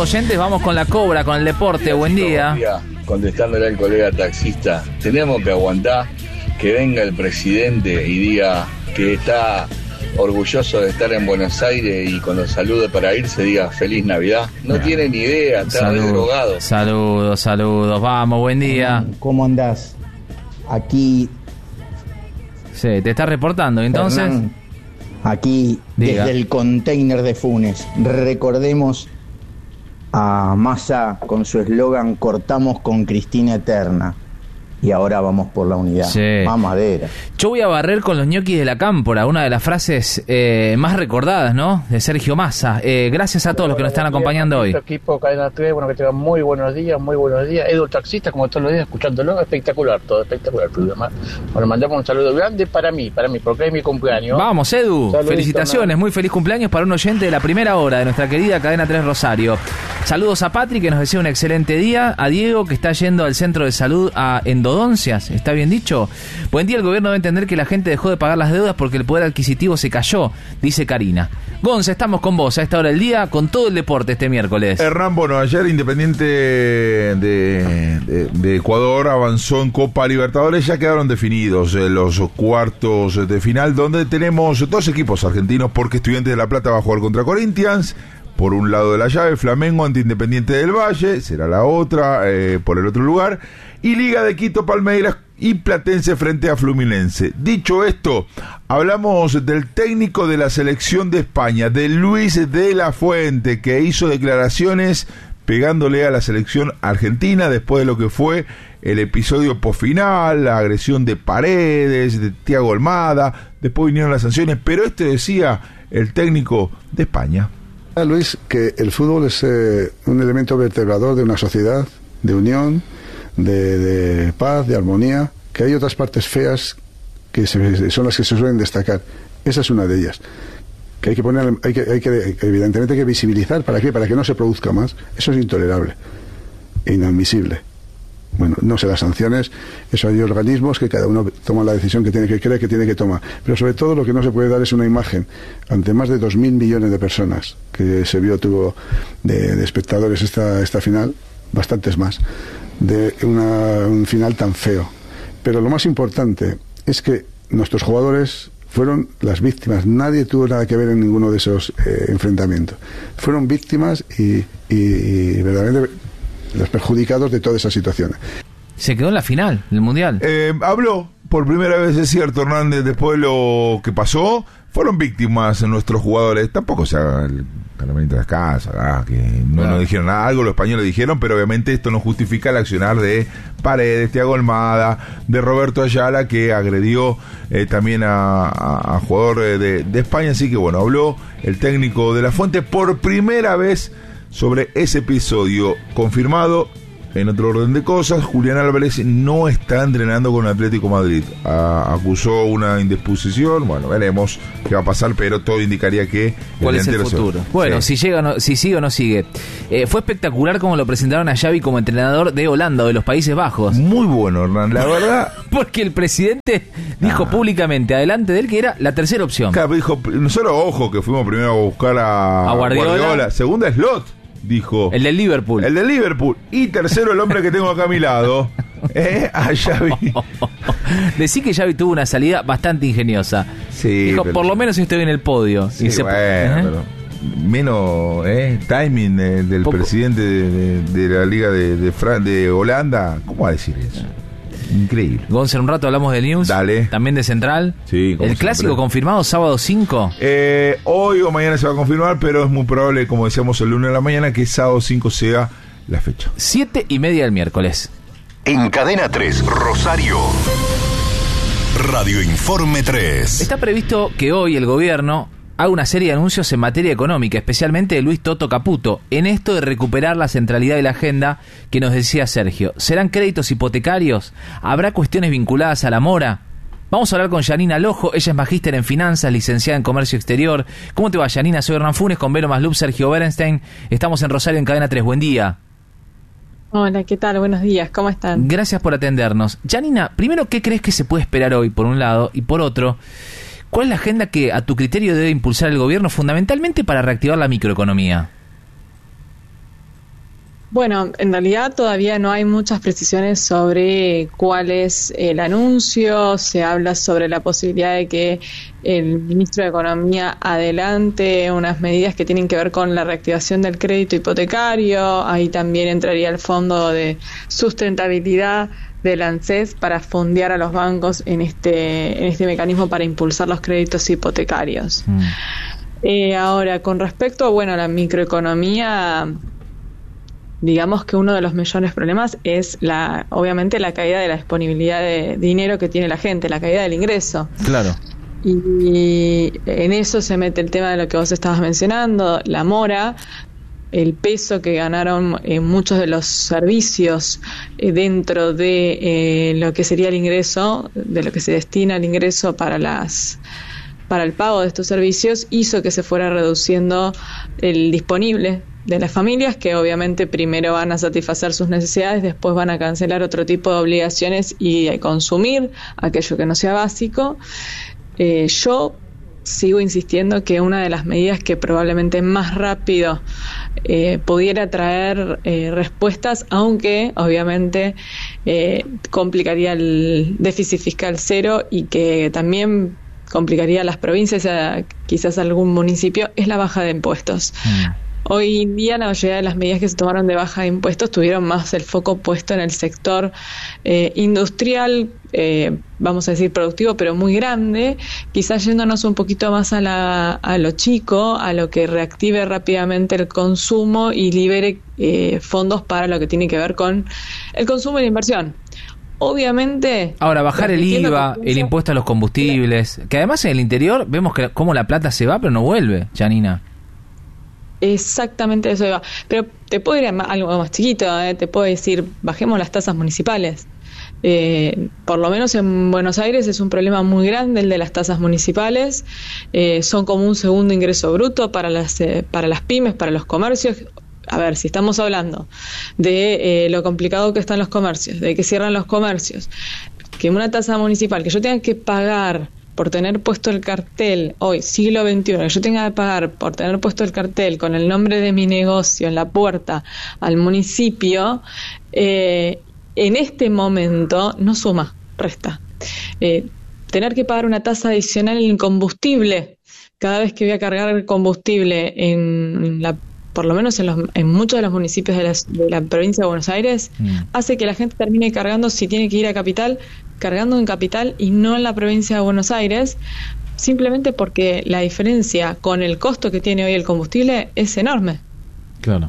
oyentes, vamos con la cobra, con el deporte. Buen día. Contestándole al colega taxista, tenemos que aguantar que venga el presidente y diga que está orgulloso de estar en Buenos Aires y cuando salude para irse diga Feliz Navidad. No tiene ni idea, está drogado. Saludos, vamos, buen día. ¿Cómo andás? Aquí... Sí, te estás reportando, entonces... Hernán, aquí, diga. desde el container de Funes, recordemos a Massa con su eslogan "Cortamos con Cristina Eterna". Y ahora vamos por la unidad. Sí. Mamadera. Yo voy a barrer con los ñoquis de la cámpora, una de las frases más recordadas, ¿no? De Sergio Massa. Gracias a todos los que nos están acompañando hoy. Equipo Cadena 3, bueno, que tengan muy buenos días. Edu Taxista, como todos los días, escuchándolo. Espectacular el programa. Bueno, mandamos un saludo grande para mí, porque es mi cumpleaños. Vamos, Edu. Saludito, Felicitaciones, muy feliz cumpleaños para un oyente de la primera hora de nuestra querida Cadena 3 Rosario. Saludos a Patri, que nos desea un excelente día. A Diego, que está yendo al centro de salud a endodoncias. ¿Está bien dicho? Buen día, el gobierno debe entender que la gente dejó de pagar las deudas porque el poder adquisitivo se cayó, dice Karina. Gonza, estamos con vos a esta hora del día con todo el deporte este miércoles. Hernán, bueno, ayer Independiente de Ecuador avanzó en Copa Libertadores. Ya quedaron definidos los cuartos de final, donde tenemos dos equipos argentinos, porque Estudiantes de La Plata va a jugar contra Corinthians por un lado de la llave, Flamengo ante Independiente del Valle, será la otra por el otro lugar, y Liga de Quito, Palmeiras y Platense frente a Fluminense. Dicho esto, hablamos del técnico de la selección de España, de Luis de la Fuente, que hizo declaraciones pegándole a la selección argentina después de lo que fue el episodio postfinal, la agresión de Paredes, de Thiago Almada, después vinieron las sanciones, pero decía el técnico de España. Luis, que el fútbol es un elemento vertebrador de una sociedad, de unión, de paz, de armonía, que hay otras partes feas que son las que se suelen destacar. Esa es una de ellas, que hay que poner, evidentemente hay que visibilizar. ¿Para qué? Para que no se produzca más. Eso es intolerable e inadmisible. Bueno, no sé, las sanciones, eso hay organismos que cada uno toma la decisión que cree que tiene que tomar. Pero sobre todo lo que no se puede dar es una imagen ante más de 2.000 millones de personas que tuvo de espectadores esta final, bastantes más, de un final tan feo. Pero lo más importante es que nuestros jugadores fueron las víctimas. Nadie tuvo nada que ver en ninguno de esos enfrentamientos. Fueron víctimas y verdaderamente los perjudicados de toda esa situación. Se quedó en la final del Mundial. Habló por primera vez, es cierto, Hernández, después de lo que pasó. Fueron víctimas nuestros jugadores. Tampoco se haga el caramelo de las casas, que no dijeron nada. Algo los españoles dijeron, pero obviamente esto no justifica el accionar de Paredes, Thiago Almada, de Roberto Ayala, que agredió también a jugador de España. Así que bueno, habló el técnico de La Fuente por primera vez sobre ese episodio. Confirmado, en otro orden de cosas, Julián Álvarez no está entrenando con Atlético Madrid. Acusó una indisposición. Bueno, veremos qué va a pasar, pero todo indicaría que ¿cuál es el futuro? Bueno, sí. si sigue o no sigue. Fue espectacular como lo presentaron a Xavi como entrenador de Holanda o de los Países Bajos. Muy bueno, Hernán, la verdad. Porque el presidente dijo públicamente adelante de él que era la tercera opción. Claro, dijo, nosotros, ojo, que fuimos primero a buscar a Guardiola. Segunda, Slot. Dijo el del Liverpool. Y tercero, el hombre que tengo acá a mi lado, a Xavi. Decí que Xavi tuvo una salida bastante ingeniosa. Sí, dijo, por lo menos estoy en el podio. Sí, pero menos timing del poco. Presidente de la Liga de Holanda. ¿Cómo va a decir eso? Increíble. Gonza, un rato hablamos de News. Dale. También de Central. Sí, el clásico siempre. Confirmado sábado 5. Hoy o mañana se va a confirmar, pero es muy probable, como decíamos el lunes de la mañana, que sábado 5 sea la fecha. 7:30 del miércoles. En Cadena 3, Rosario. Radio Informe 3. Está previsto que hoy el gobierno haga una serie de anuncios en materia económica, especialmente de Luis Toto Caputo, en esto de recuperar la centralidad de la agenda que nos decía Sergio. ¿Serán créditos hipotecarios? ¿Habrá cuestiones vinculadas a la mora? Vamos a hablar con Yanina Lojo, ella es magíster en finanzas, licenciada en comercio exterior. ¿Cómo te va, Yanina? Soy Hernán Funes, con Velo Maslup, Sergio Berenstein. Estamos en Rosario, en Cadena 3. Buen día. Hola, ¿qué tal? Buenos días, ¿cómo están? Gracias por atendernos. Yanina, primero, ¿qué crees que se puede esperar hoy, por un lado? Y por otro, ¿cuál es la agenda que a tu criterio debe impulsar el gobierno fundamentalmente para reactivar la microeconomía? Bueno, en realidad todavía no hay muchas precisiones sobre cuál es el anuncio. Se habla sobre la posibilidad de que el ministro de Economía adelante unas medidas que tienen que ver con la reactivación del crédito hipotecario. Ahí también entraría el fondo de sustentabilidad del ANSES para fondear a los bancos en este mecanismo para impulsar los créditos hipotecarios. Ahora, con respecto a la microeconomía, digamos que uno de los mayores problemas es obviamente la caída de la disponibilidad de dinero que tiene la gente, la caída del ingreso. Claro. Y en eso se mete el tema de lo que vos estabas mencionando, la mora, el peso que ganaron muchos de los servicios dentro de lo que sería el ingreso, de lo que se destina al ingreso para el pago de estos servicios, hizo que se fuera reduciendo el disponible de las familias, que obviamente primero van a satisfacer sus necesidades, después van a cancelar otro tipo de obligaciones y a consumir aquello que no sea básico. Yo sigo insistiendo que una de las medidas que probablemente más rápido pudiera traer respuestas, aunque obviamente complicaría el déficit fiscal cero y que también complicaría a las provincias, quizás algún municipio, es la baja de impuestos. Hoy en día la mayoría de las medidas que se tomaron de baja de impuestos tuvieron más el foco puesto en el sector industrial, vamos a decir productivo, pero muy grande, quizás yéndonos un poquito más a lo chico, a lo que reactive rápidamente el consumo y libere fondos para lo que tiene que ver con el consumo y la inversión. Obviamente. Ahora, bajar el IVA, el impuesto a los combustibles, que además en el interior vemos que cómo la plata se va pero no vuelve, Janina. Exactamente eso iba. Pero te puedo ir a algo más chiquito, te puedo decir, bajemos las tasas municipales. Por lo menos en Buenos Aires es un problema muy grande el de las tasas municipales. Son como un segundo ingreso bruto para las pymes, para los comercios. A ver, si estamos hablando de lo complicado que están los comercios, de que cierran los comercios, que una tasa municipal que yo tenga que pagar por tener puesto el cartel, hoy, siglo XXI, que yo tenga que pagar por tener puesto el cartel con el nombre de mi negocio en la puerta al municipio, en este momento no suma, resta. Tener que pagar una tasa adicional en combustible cada vez que voy a cargar combustible por lo menos en muchos de los municipios de la provincia de Buenos Aires, hace que la gente termine cargando, si tiene que ir a Capital, cargando en Capital y no en la provincia de Buenos Aires, simplemente porque la diferencia con el costo que tiene hoy el combustible es enorme. Claro.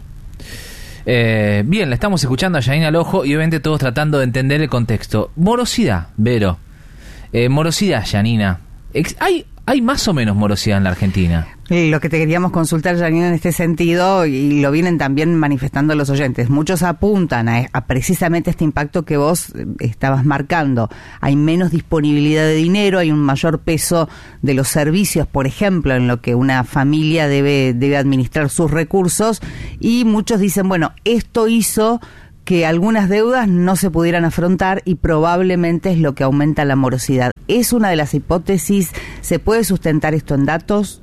Bien, la estamos escuchando a Janina Lojo y obviamente todos tratando de entender el contexto. Morosidad, Vero. Morosidad, Janina. ¿Hay más o menos morosidad en la Argentina? Lo que te queríamos consultar, Janina, en este sentido, y lo vienen también manifestando los oyentes, muchos apuntan a precisamente este impacto que vos estabas marcando. Hay menos disponibilidad de dinero, hay un mayor peso de los servicios, por ejemplo, en lo que una familia debe administrar sus recursos, y muchos dicen, bueno, esto hizo que algunas deudas no se pudieran afrontar y probablemente es lo que aumenta la morosidad. ¿Es una de las hipótesis? ¿Se puede sustentar esto en datos?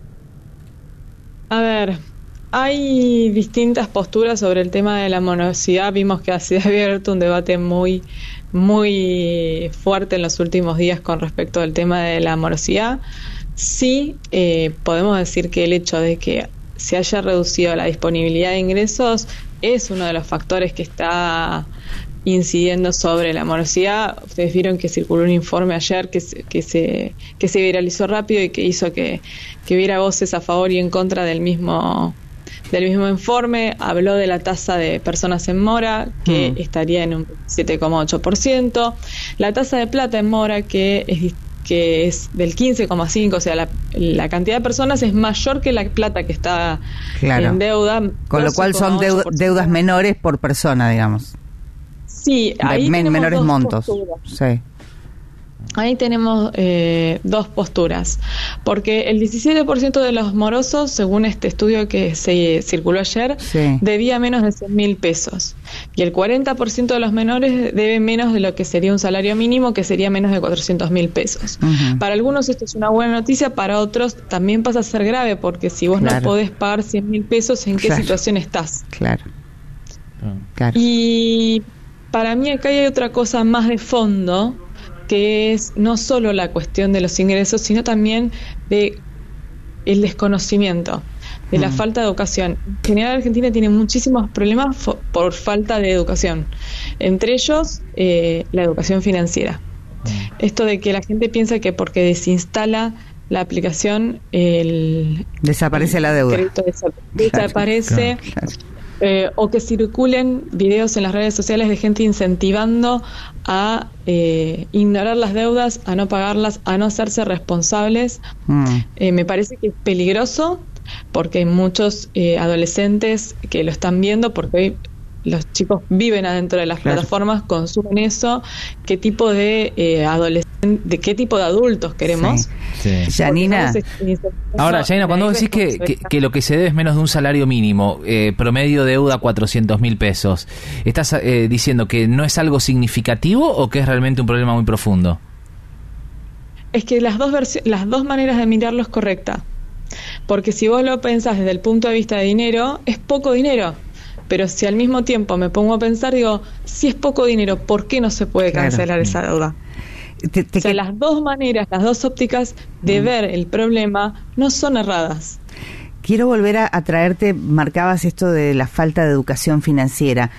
A ver, hay distintas posturas sobre el tema de la morosidad. Vimos que se ha abierto un debate muy, muy fuerte en los últimos días con respecto al tema de la morosidad. Sí, podemos decir que el hecho de que se haya reducido la disponibilidad de ingresos es uno de los factores que está incidiendo sobre la morosidad. Ustedes vieron que circuló un informe ayer que se viralizó rápido y que hizo que hubiera voces a favor y en contra del mismo informe. Habló de la tasa de personas en mora, que estaría en un 7,8%. La tasa de plata en mora, que es del 15,5%, o sea, la cantidad de personas es mayor que la plata que está en deuda. Con lo cual son deudas menores por persona, digamos. Sí, ahí menores montos. Sí. Ahí tenemos dos posturas, porque el 17% de los morosos, según este estudio que se circuló ayer, debía menos de 100.000 pesos, y el 40% de los menores debe menos de lo que sería un salario mínimo, que sería menos de 400.000 pesos. Para algunos esto es una buena noticia, para otros también pasa a ser grave, porque si vos no podés pagar 100.000 pesos, ¿en qué situación estás? Claro. Claro. Y para mí acá hay otra cosa más de fondo, que es no solo la cuestión de los ingresos, sino también de el desconocimiento, de la falta de educación. En general, Argentina tiene muchísimos problemas por falta de educación, entre ellos la educación financiera. Esto de que la gente piensa que porque desinstala la aplicación desaparece la deuda, desaparece. O que circulen videos en las redes sociales de gente incentivando a ignorar las deudas, a no pagarlas, a no hacerse responsables. Me parece que es peligroso, porque hay muchos adolescentes que lo están viendo, porque hoy los chicos viven adentro de las plataformas, consumen eso. ¿Qué tipo de qué tipo de adultos queremos? Janina. Ahora, Janina, cuando vos decís que lo que se debe es menos de un salario mínimo, promedio deuda 400.000 pesos, ¿estás diciendo que no es algo significativo o que es realmente un problema muy profundo? Es que las dos maneras de mirarlo es correcta. Porque si vos lo pensás desde el punto de vista de dinero, es poco dinero. Pero si al mismo tiempo me pongo a pensar, digo, si es poco dinero, ¿por qué no se puede cancelar esa deuda? O sea, las dos maneras, las dos ópticas de ver el problema no son erradas. Quiero volver a traerte, marcabas esto de la falta de educación financiera.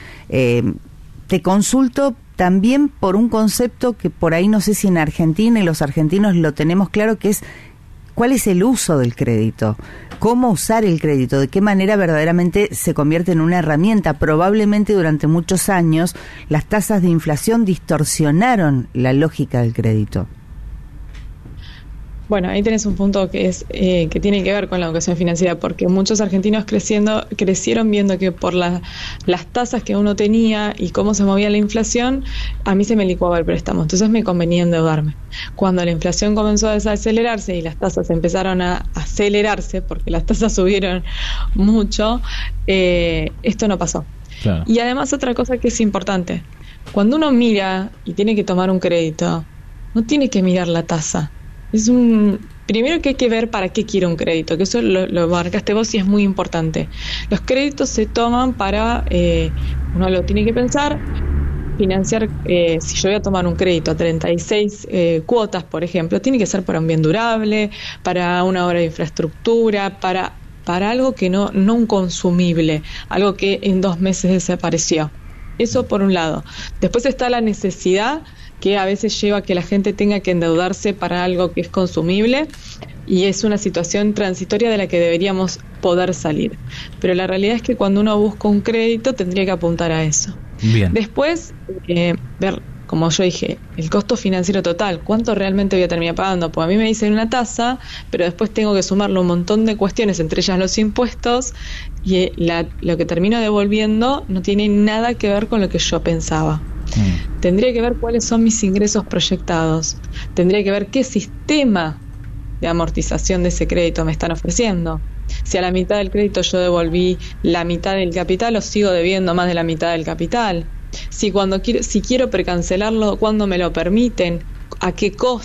Te consulto también por un concepto que por ahí no sé si en Argentina y los argentinos lo tenemos claro, que es ¿cuál es el uso del crédito? ¿Cómo usar el crédito? ¿De qué manera verdaderamente se convierte en una herramienta? Probablemente durante muchos años las tasas de inflación distorsionaron la lógica del crédito. Bueno, ahí tenés un punto que es que tiene que ver con la educación financiera, porque muchos argentinos crecieron viendo que por las tasas que uno tenía y cómo se movía la inflación, a mí se me licuaba el préstamo, entonces me convenía endeudarme. Cuando la inflación comenzó a desacelerarse y las tasas empezaron a acelerarse, porque las tasas subieron mucho, esto no pasó. Claro. Y además otra cosa que es importante, cuando uno mira y tiene que tomar un crédito, no tiene que mirar la tasa. Primero que hay que ver para qué quiere un crédito, que eso lo marcaste vos y es muy importante. Los créditos se toman para, uno lo tiene que pensar, financiar, si yo voy a tomar un crédito a 36 cuotas, por ejemplo, tiene que ser para un bien durable, para una obra de infraestructura, para algo que no un consumible, algo que en 2 meses desapareció. Eso por un lado. Después está la necesidad, que a veces lleva a que la gente tenga que endeudarse para algo que es consumible, y es una situación transitoria de la que deberíamos poder salir. Pero la realidad es que cuando uno busca un crédito tendría que apuntar a eso. Bien. Después, ver, como yo dije, el costo financiero total, ¿cuánto realmente voy a terminar pagando? Pues a mí me dicen una tasa, pero después tengo que sumarle un montón de cuestiones, entre ellas los impuestos, y lo que termino devolviendo no tiene nada que ver con lo que yo pensaba. Tendría que ver cuáles son mis ingresos proyectados. Tendría que ver qué sistema de amortización de ese crédito me están ofreciendo. Si a la mitad del crédito yo devolví la mitad del capital o sigo debiendo más de la mitad del capital. Si quiero precancelarlo, cuándo me lo permiten, a qué costo.